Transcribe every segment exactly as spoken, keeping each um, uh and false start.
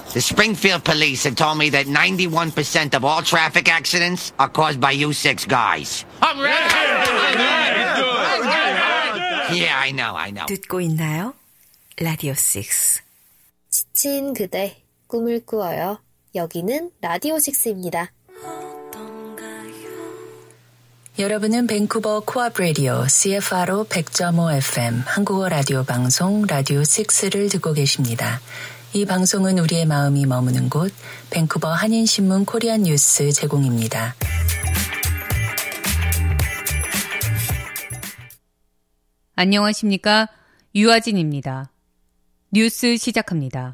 The Springfield police have told me that ninety-one percent of all traffic accidents are caused by you six guys. I'm ready. Yeah, I know, I know. 듣고 있나요? 라디오 식스. 지친 그대, 꿈을 꾸어요. 여기는 라디오 식스입니다. 여러분은 밴쿠버 코앞 라디오 씨에프아르오 백 점 오 에프엠 한국어 라디오 방송 라디오 식스를 듣고 계십니다. 이 방송은 우리의 마음이 머무는 곳 밴쿠버 한인신문 코리안 뉴스 제공입니다. 안녕하십니까? 유아진입니다. 뉴스 시작합니다.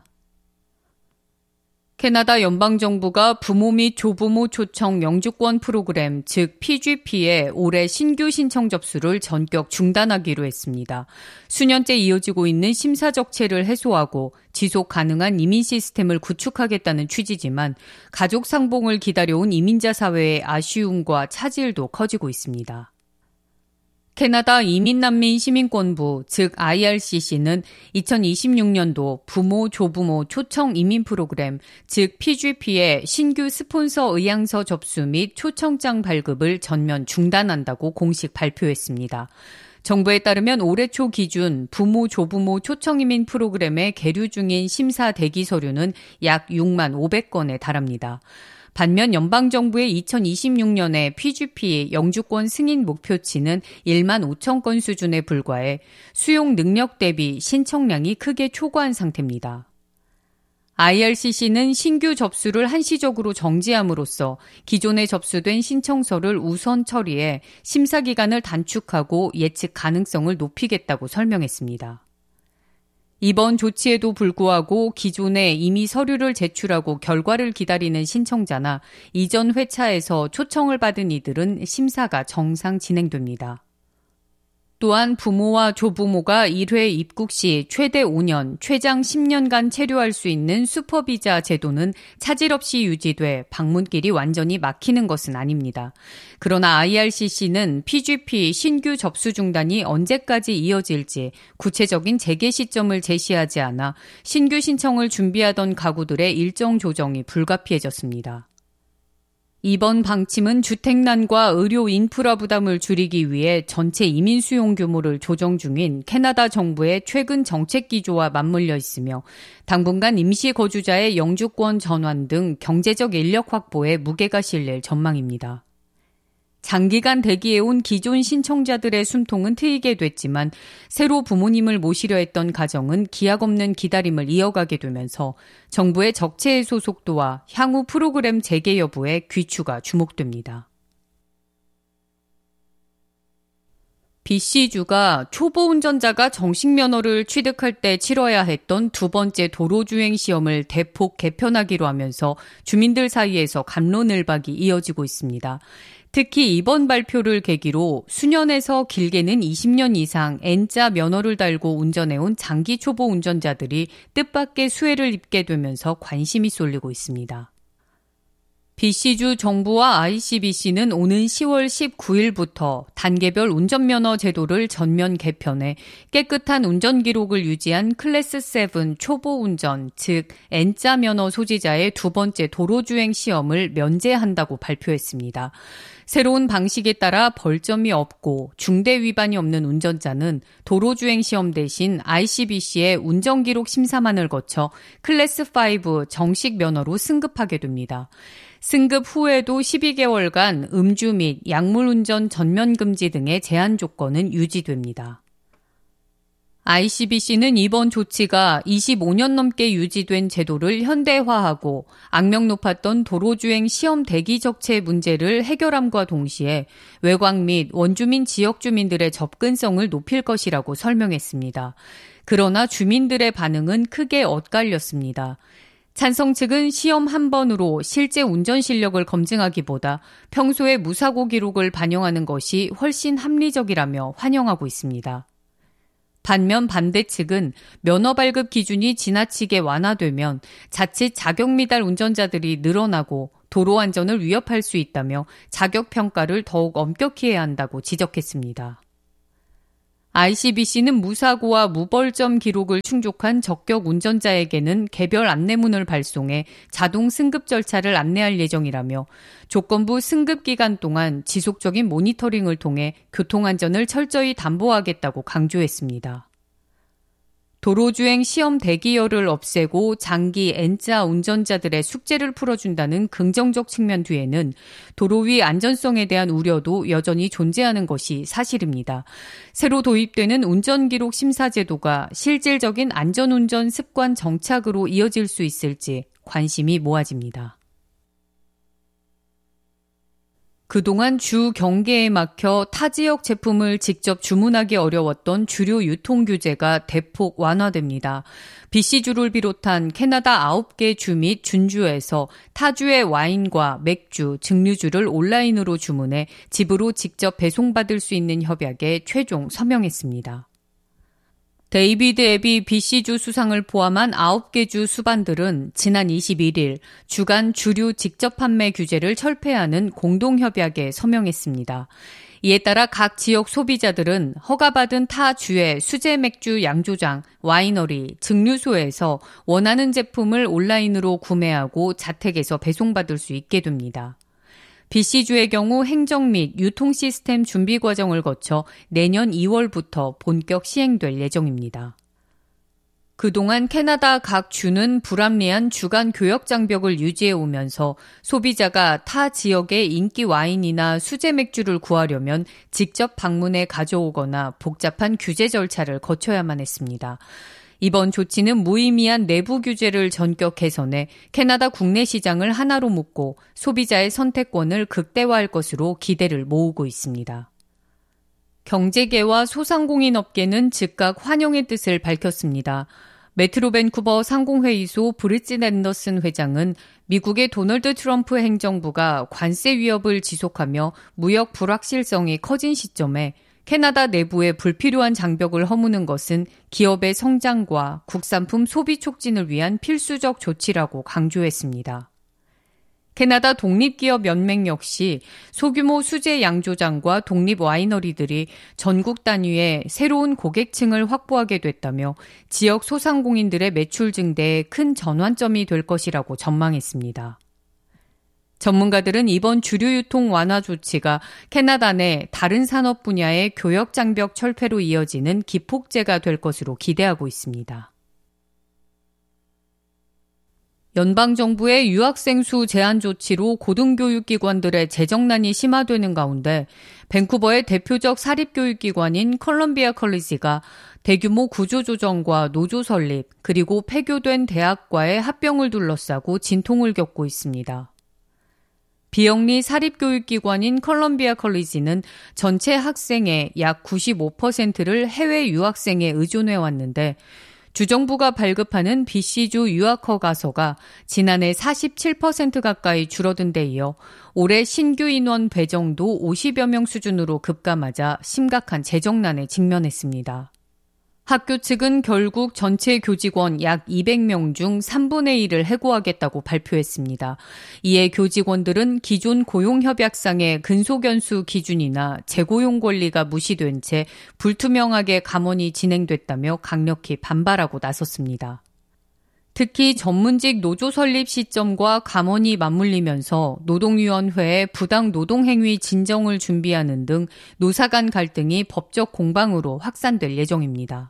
캐나다 연방정부가 부모 및 조부모 초청 영주권 프로그램, 즉 피지피의 올해 신규 신청 접수를 전격 중단하기로 했습니다. 수년째 이어지고 있는 심사 적체를 해소하고 지속 가능한 이민 시스템을 구축하겠다는 취지지만 가족 상봉을 기다려온 이민자 사회의 아쉬움과 차질도 커지고 있습니다. 캐나다 이민난민 시민권부, 즉 아이알씨씨는 이천이십육 년도 부모, 조부모 초청 이민 프로그램, 즉 피지피의 신규 스폰서 의향서 접수 및 초청장 발급을 전면 중단한다고 공식 발표했습니다. 정부에 따르면 올해 초 기준 부모, 조부모 초청 이민 프로그램에 계류 중인 심사 대기 서류는 약 육만 오백 건에 달합니다. 반면 연방정부의 이천이십육 년에 피지피 영주권 승인 목표치는 일만 오천 건 수준에 불과해 수용 능력 대비 신청량이 크게 초과한 상태입니다. 아이알씨씨는 신규 접수를 한시적으로 정지함으로써 기존에 접수된 신청서를 우선 처리해 심사 기간을 단축하고 예측 가능성을 높이겠다고 설명했습니다. 이번 조치에도 불구하고 기존에 이미 서류를 제출하고 결과를 기다리는 신청자나 이전 회차에서 초청을 받은 이들은 심사가 정상 진행됩니다. 또한 부모와 조부모가 일 회 입국 시 최대 오 년, 최장 십 년간 체류할 수 있는 슈퍼비자 제도는 차질 없이 유지돼 방문길이 완전히 막히는 것은 아닙니다. 그러나 아이알씨씨는 피지피 신규 접수 중단이 언제까지 이어질지 구체적인 재개 시점을 제시하지 않아 신규 신청을 준비하던 가구들의 일정 조정이 불가피해졌습니다. 이번 방침은 주택난과 의료 인프라 부담을 줄이기 위해 전체 이민 수용 규모를 조정 중인 캐나다 정부의 최근 정책 기조와 맞물려 있으며 당분간 임시 거주자의 영주권 전환 등 경제적 인력 확보에 무게가 실릴 전망입니다. 장기간 대기해온 기존 신청자들의 숨통은 트이게 됐지만 새로 부모님을 모시려 했던 가정은 기약 없는 기다림을 이어가게 되면서 정부의 적체 해소 속도와 향후 프로그램 재개 여부에 귀추가 주목됩니다. 비씨주가 초보 운전자가 정식 면허를 취득할 때 치러야 했던 두 번째 도로주행 시험을 대폭 개편하기로 하면서 주민들 사이에서 갑론을박이 이어지고 있습니다. 특히 이번 발표를 계기로 수년에서 길게는 이십 년 이상 N자 면허를 달고 운전해온 장기 초보 운전자들이 뜻밖의 수혜를 입게 되면서 관심이 쏠리고 있습니다. 비씨주 정부와 아이씨비씨는 오는 시월 십구일부터 단계별 운전면허 제도를 전면 개편해 깨끗한 운전 기록을 유지한 클래스 칠 초보 운전, 즉 N자 면허 소지자의 두 번째 도로주행 시험을 면제한다고 발표했습니다. 새로운 방식에 따라 벌점이 없고 중대 위반이 없는 운전자는 도로주행 시험 대신 아이씨비씨의 운전기록 심사만을 거쳐 클래스 오 정식 면허로 승급하게 됩니다. 승급 후에도 십이 개월간 음주 및 약물 운전 전면 금지 등의 제한 조건은 유지됩니다. 아이씨비씨는 이번 조치가 이십오 년 넘게 유지된 제도를 현대화하고 악명 높았던 도로주행 시험 대기 적체 문제를 해결함과 동시에 외곽 및 원주민 지역 주민들의 접근성을 높일 것이라고 설명했습니다. 그러나 주민들의 반응은 크게 엇갈렸습니다. 찬성 측은 시험 한 번으로 실제 운전 실력을 검증하기보다 평소의 무사고 기록을 반영하는 것이 훨씬 합리적이라며 환영하고 있습니다. 반면 반대 측은 면허 발급 기준이 지나치게 완화되면 자칫 자격 미달 운전자들이 늘어나고 도로 안전을 위협할 수 있다며 자격 평가를 더욱 엄격히 해야 한다고 지적했습니다. 아이씨비씨는 무사고와 무벌점 기록을 충족한 적격 운전자에게는 개별 안내문을 발송해 자동 승급 절차를 안내할 예정이라며 조건부 승급 기간 동안 지속적인 모니터링을 통해 교통안전을 철저히 담보하겠다고 강조했습니다. 도로주행 시험 대기열을 없애고 장기 N자 운전자들의 숙제를 풀어준다는 긍정적 측면 뒤에는 도로 위 안전성에 대한 우려도 여전히 존재하는 것이 사실입니다. 새로 도입되는 운전기록 심사 제도가 실질적인 안전운전 습관 정착으로 이어질 수 있을지 관심이 모아집니다. 그동안 주 경계에 막혀 타 지역 제품을 직접 주문하기 어려웠던 주류 유통 규제가 대폭 완화됩니다. 비씨주를 비롯한 캐나다 아홉 개 주 및 준주에서 타주의 와인과 맥주, 증류주를 온라인으로 주문해 집으로 직접 배송받을 수 있는 협약에 최종 서명했습니다. 데이비드 앱이 비씨주 수상을 포함한 아홉 개 주 수반들은 지난 이십일 일 주간 주류 직접 판매 규제를 철폐하는 공동협약에 서명했습니다. 이에 따라 각 지역 소비자들은 허가받은 타 주의 수제 맥주 양조장, 와이너리, 증류소에서 원하는 제품을 온라인으로 구매하고 자택에서 배송받을 수 있게 됩니다. 비씨주의 경우 행정 및 유통 시스템 준비 과정을 거쳐 내년 이월부터 본격 시행될 예정입니다. 그동안 캐나다 각 주는 불합리한 주간 교역 장벽을 유지해 오면서 소비자가 타 지역의 인기 와인이나 수제 맥주를 구하려면 직접 방문해 가져오거나 복잡한 규제 절차를 거쳐야만 했습니다. 이번 조치는 무의미한 내부 규제를 전격 개선해 캐나다 국내 시장을 하나로 묶고 소비자의 선택권을 극대화할 것으로 기대를 모으고 있습니다. 경제계와 소상공인업계는 즉각 환영의 뜻을 밝혔습니다. 메트로 밴쿠버 상공회의소 브릿짓 앤더슨 회장은 미국의 도널드 트럼프 행정부가 관세 위협을 지속하며 무역 불확실성이 커진 시점에 캐나다 내부에 불필요한 장벽을 허무는 것은 기업의 성장과 국산품 소비 촉진을 위한 필수적 조치라고 강조했습니다. 캐나다 독립기업연맹 역시 소규모 수제 양조장과 독립 와이너리들이 전국 단위의 새로운 고객층을 확보하게 됐다며 지역 소상공인들의 매출 증대에 큰 전환점이 될 것이라고 전망했습니다. 전문가들은 이번 주류 유통 완화 조치가 캐나다 내 다른 산업 분야의 교역 장벽 철폐로 이어지는 기폭제가 될 것으로 기대하고 있습니다. 연방정부의 유학생 수 제한 조치로 고등교육기관들의 재정난이 심화되는 가운데 밴쿠버의 대표적 사립교육기관인 컬럼비아 컬리지가 대규모 구조조정과 노조 설립 그리고 폐교된 대학과의 합병을 둘러싸고 진통을 겪고 있습니다. 비영리 사립교육기관인 컬럼비아 컬리지는 전체 학생의 약 구십오 퍼센트를 해외 유학생에 의존해 왔는데 주정부가 발급하는 비씨주 유학 허가서가 지난해 사십칠 퍼센트 가까이 줄어든 데 이어 올해 신규 인원 배정도 오십여 명 수준으로 급감하자 심각한 재정난에 직면했습니다. 학교 측은 결국 전체 교직원 약 이백 명 중 삼분의 일을 해고하겠다고 발표했습니다. 이에 교직원들은 기존 고용협약상의 근속연수 기준이나 재고용 권리가 무시된 채 불투명하게 감원이 진행됐다며 강력히 반발하고 나섰습니다. 특히 전문직 노조 설립 시점과 감원이 맞물리면서 노동위원회에 부당 노동행위 진정을 준비하는 등 노사 간 갈등이 법적 공방으로 확산될 예정입니다.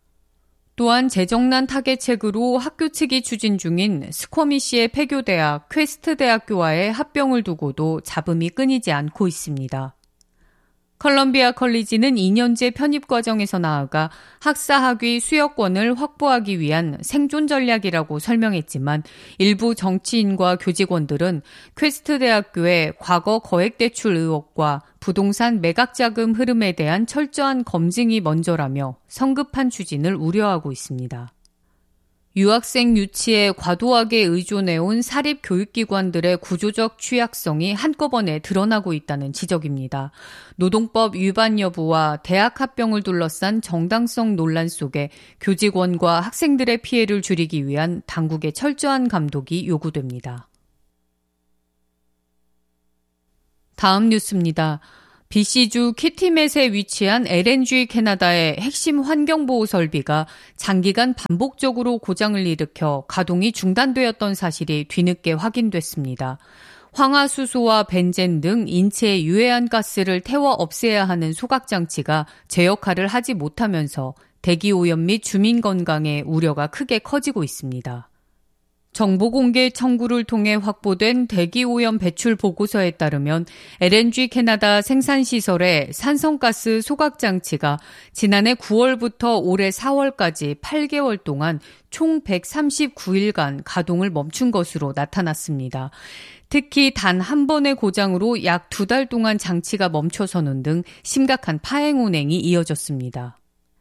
또한 재정난 타개책으로 학교 측이 추진 중인 스쿼미시의 폐교대학 퀘스트 대학교와의 합병을 두고도 잡음이 끊이지 않고 있습니다. 컬럼비아 컬리지는 이 년제 편입 과정에서 나아가 학사학위 수여권을 확보하기 위한 생존 전략이라고 설명했지만 일부 정치인과 교직원들은 퀘스트 대학교의 과거 거액대출 의혹과 부동산 매각자금 흐름에 대한 철저한 검증이 먼저라며 성급한 추진을 우려하고 있습니다. 유학생 유치에 과도하게 의존해온 사립교육기관들의 구조적 취약성이 한꺼번에 드러나고 있다는 지적입니다. 노동법 위반 여부와 대학 합병을 둘러싼 정당성 논란 속에 교직원과 학생들의 피해를 줄이기 위한 당국의 철저한 감독이 요구됩니다. 다음 뉴스입니다. 비씨주 키티맷에 위치한 엘엔지 캐나다의 핵심 환경보호 설비가 장기간 반복적으로 고장을 일으켜 가동이 중단되었던 사실이 뒤늦게 확인됐습니다. 황화수소와 벤젠 등 인체에 유해한 가스를 태워 없애야 하는 소각장치가 제 역할을 하지 못하면서 대기오염 및 주민 건강에 우려가 크게 커지고 있습니다. 정보공개 청구를 통해 확보된 대기오염 배출 보고서에 따르면 엘엔지 캐나다 생산시설의 산성가스 소각장치가 지난해 구월부터 올해 사월까지 팔 개월 동안 총 백삼십구 일간 가동을 멈춘 것으로 나타났습니다. 특히 단 한 번의 고장으로 약 두 달 동안 장치가 멈춰서는 등 심각한 파행 운행이 이어졌습니다.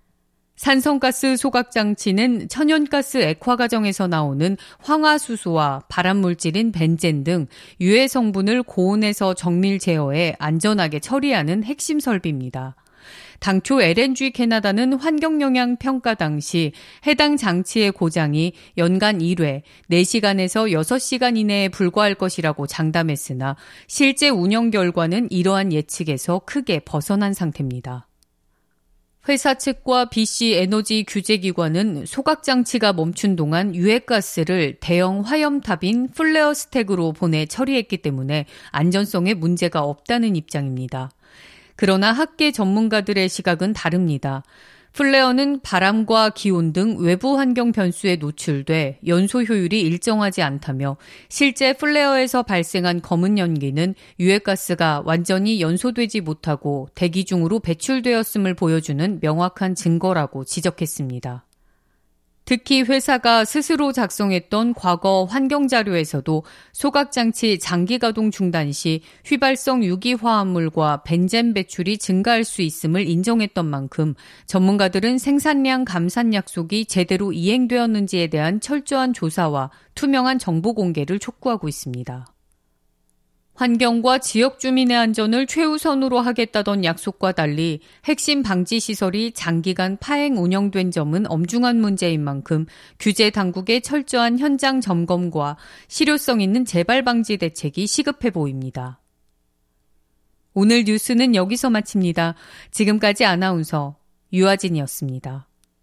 산성가스 소각장치는 천연가스 액화 과정에서 나오는 황화수소와 발암물질인 벤젠 등 유해 성분을 고온에서 정밀 제어해 안전하게 처리하는 핵심 설비입니다. 당초 엘엔지 캐나다는 환경영향 평가 당시 해당 장치의 고장이 연간 일 회, 네 시간에서 여섯 시간 이내에 불과할 것이라고 장담했으나 실제 운영 결과는 이러한 예측에서 크게 벗어난 상태입니다. 회사 측과 비씨 에너지 규제기관은 소각장치가 멈춘 동안 유해가스를 대형 화염탑인 플레어 스택으로 보내 처리했기 때문에 안전성에 문제가 없다는 입장입니다. 그러나 학계 전문가들의 시각은 다릅니다. 플레어는 바람과 기온 등 외부 환경 변수에 노출돼 연소 효율이 일정하지 않다며 실제 플레어에서 발생한 검은 연기는 유해가스가 완전히 연소되지 못하고 대기 중으로 배출되었음을 보여주는 명확한 증거라고 지적했습니다. 특히 회사가 스스로 작성했던 과거 환경자료에서도 소각장치 장기가동 중단 시 휘발성 유기화합물과 벤젠 배출이 증가할 수 있음을 인정했던 만큼 전문가들은 생산량 감산 약속이 제대로 이행되었는지에 대한 철저한 조사와 투명한 정보 공개를 촉구하고 있습니다. 환경과 지역 주민의 안전을 최우선으로 하겠다던 약속과 달리 핵심 방지 시설이 장기간 파행 운영된 점은 엄중한 문제인 만큼 규제 당국의 철저한 현장 점검과 실효성 있는 재발 방지 대책이 시급해 보입니다. 오늘 뉴스는 여기서 마칩니다. 지금까지 아나운서 유아진이었습니다.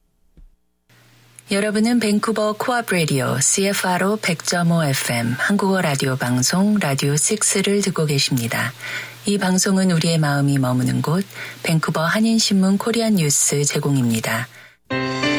여러분은 밴쿠버 코업 라디오 씨에프아르오 백 점 오 에프엠 한국어 라디오 방송 라디오 식스를 듣고 계십니다. 이 방송은 우리의 마음이 머무는 곳 밴쿠버 한인신문 코리안 뉴스 제공입니다.